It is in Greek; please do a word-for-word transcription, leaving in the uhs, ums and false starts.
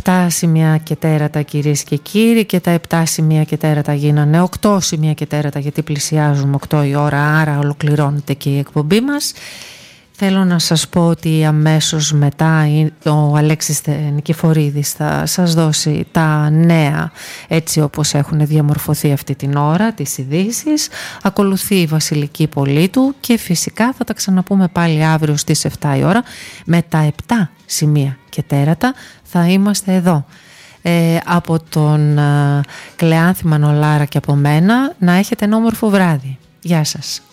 επτά σημεία και τέρατα, κυρίες και κύριοι, και τα επτά σημεία και τέρατα γίνανε οκτώ σημεία και τέρατα, γιατί πλησιάζουμε οκτώ η ώρα, άρα ολοκληρώνεται και η εκπομπή μας. Θέλω να σας πω ότι αμέσως μετά ο Αλέξης Νικηφορίδης θα σας δώσει τα νέα έτσι όπως έχουν διαμορφωθεί αυτή την ώρα, τις ειδήσεις. Ακολουθεί η Βασιλική Πολίτου και φυσικά θα τα ξαναπούμε πάλι αύριο στις επτά η ώρα. Με τα επτά σημεία και τέρατα θα είμαστε εδώ. Ε, από τον ε, Κλεάνθη Μανολάρα και από μένα, να έχετε ένα όμορφο βράδυ. Γεια σας.